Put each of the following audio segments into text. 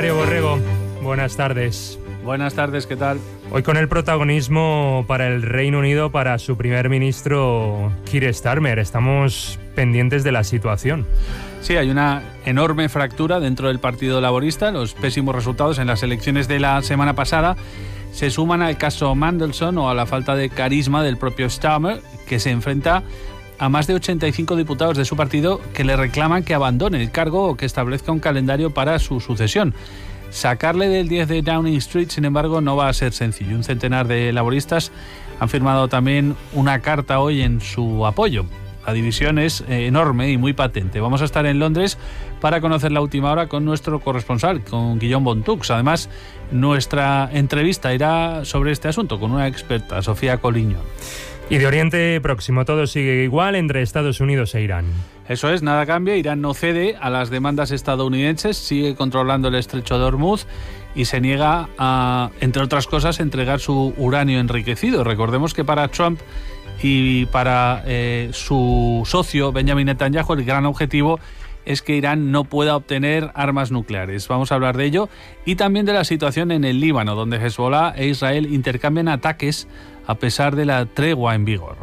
Mario Borrego, buenas tardes. Buenas tardes, ¿qué tal? Hoy con el protagonismo para el Reino Unido, para su primer ministro Keir Starmer. Estamos pendientes de la situación. Sí, hay una enorme fractura dentro del Partido Laborista. Los pésimos resultados en las elecciones de la semana pasada se suman al caso Mandelson o a la falta de carisma del propio Starmer, que se enfrenta a más de 85 diputados de su partido que le reclaman que abandone el cargo o que establezca un calendario para su sucesión. Sacarle del 10 de Downing Street, sin embargo, no va a ser sencillo. Un centenar de laboristas han firmado también una carta hoy en su apoyo. La división es enorme y muy patente. Vamos a estar en Londres para conocer la última hora con nuestro corresponsal, con Guillaume Bontux. Además, nuestra entrevista irá sobre este asunto con una experta, Sofía Coliño. Y de Oriente Próximo todo sigue igual entre Estados Unidos e Irán. Eso es, nada cambia. Irán no cede a las demandas estadounidenses, sigue controlando el estrecho de Hormuz y se niega a, entre otras cosas, entregar su uranio enriquecido. Recordemos que para Trump y para su socio Benjamin Netanyahu el gran objetivo es que Irán no pueda obtener armas nucleares. Vamos a hablar de ello y también de la situación en el Líbano, donde Hezbollah e Israel intercambian ataques a pesar de la tregua en vigor.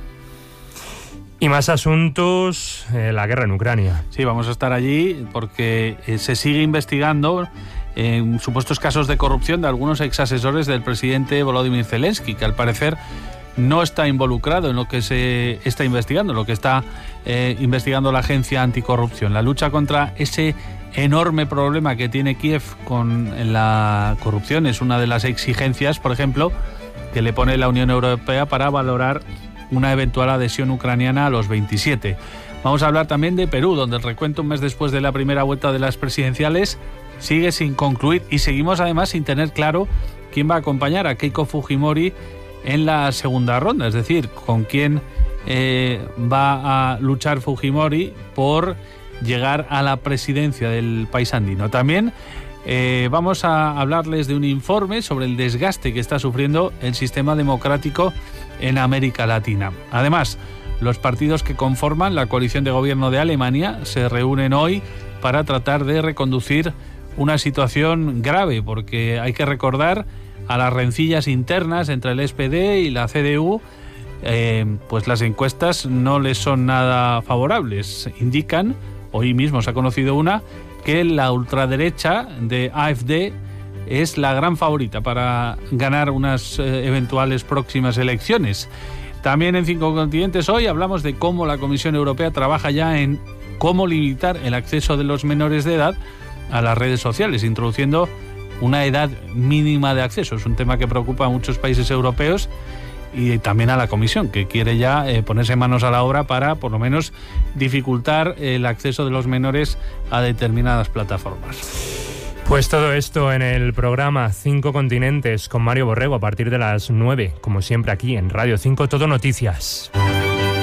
Y más asuntos, la guerra en Ucrania. Sí, vamos a estar allí porque se sigue investigando supuestos casos de corrupción de algunos exasesores del presidente Volodymyr Zelensky, que al parecer no está involucrado en lo que se está investigando, lo que está investigando la agencia anticorrupción. La lucha contra ese enorme problema que tiene Kiev con la corrupción es una de las exigencias, por ejemplo, que le pone la Unión Europea para valorar una eventual adhesión ucraniana a los 27. Vamos a hablar también de Perú, donde el recuento un mes después de la primera vuelta de las presidenciales sigue sin concluir y seguimos además sin tener claro quién va a acompañar a Keiko Fujimori en la segunda ronda, es decir, con quién va a luchar Fujimori por llegar a la presidencia del país andino. También vamos a hablarles de un informe sobre el desgaste que está sufriendo el sistema democrático en América Latina. Además, los partidos que conforman la coalición de gobierno de Alemania se reúnen hoy para tratar de reconducir una situación grave, porque hay que recordar a las rencillas internas entre el SPD y la CDU, pues las encuestas no les son nada favorables. Indican, hoy mismo se ha conocido una, que la ultraderecha de AfD es la gran favorita para ganar unas eventuales próximas elecciones. También en 5 continentes hoy hablamos de cómo la Comisión Europea trabaja ya en cómo limitar el acceso de los menores de edad a las redes sociales, introduciendo una edad mínima de acceso. Es un tema que preocupa a muchos países europeos y también a la Comisión, que quiere ya ponerse manos a la obra para, por lo menos, dificultar el acceso de los menores a determinadas plataformas. Pues todo esto en el programa 5 Continentes con Mario Borrego a partir de las 9, como siempre aquí en Radio 5 Todo Noticias.